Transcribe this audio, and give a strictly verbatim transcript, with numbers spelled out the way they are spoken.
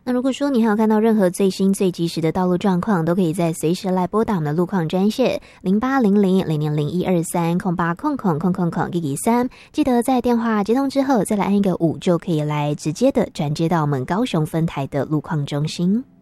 那如果说你还有看到任何最新最及时的道路状况，都可以在随时来拨打我们的路况专线零八零零零零零一二三空八空空空空空一一三，记得在电话接通之后再来按一个五，就可以来直接的转接到我们高雄分台的路况中心。